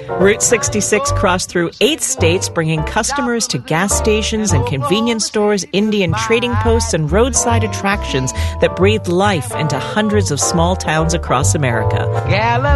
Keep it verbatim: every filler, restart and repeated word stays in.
Route sixty-six crossed through eight states, bringing customers to gas stations and convenience stores, Indian trading posts, and roadside attractions that breathed life into hundreds of small towns across America.